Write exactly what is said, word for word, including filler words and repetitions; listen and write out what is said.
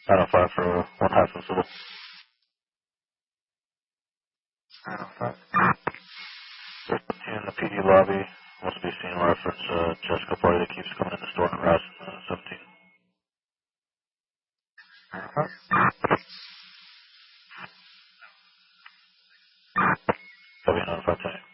nine oh five for one half of civil. nine oh five. In the P D lobby, must be seeing reference uh, Jessica party that keeps coming in the store and harassing uh, seventeen. nine oh five. W nine oh five ten.